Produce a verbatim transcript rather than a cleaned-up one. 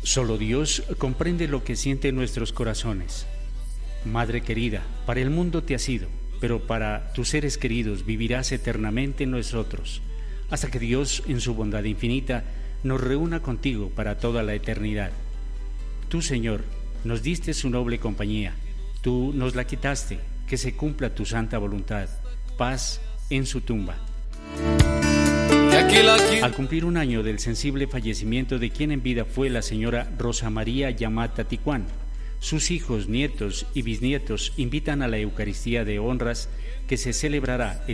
Solo Dios comprende lo que sienten nuestros corazones. Madre querida, para el mundo te has ido, pero para tus seres queridos vivirás eternamente en nosotros, hasta que Dios, en su bondad infinita, nos reúna contigo para toda la eternidad. Tú, Señor, nos diste su noble compañía, tú nos la quitaste, que se cumpla tu santa voluntad. Paz en su tumba. Al cumplir un año del sensible fallecimiento de quien en vida fue la señora Rosa María Yamata Ticuán, sus hijos, nietos y bisnietos invitan a la Eucaristía de honras que se celebrará